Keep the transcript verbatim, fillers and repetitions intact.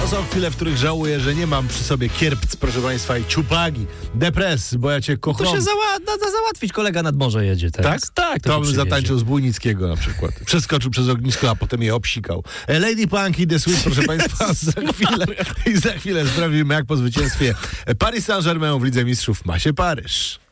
są chwile, w których żałuję, że nie mam przy sobie kierpc, proszę państwa, i ciupagi. Depres, bo ja cię kocham. To się zała- da, da załatwić, kolega nad morze jedzie teraz. Tak? Tak, To to bym zatańczył z Bujnickiego na przykład. Przeskoczył przez ognisko, a potem je obsikał. E, Lady Punk i The Sweet, proszę państwa, za chwilę. I za chwilę sprawdzimy, jak po zwycięstwie Paris Saint-Germain w Lidze Mistrzów ma się Paryż.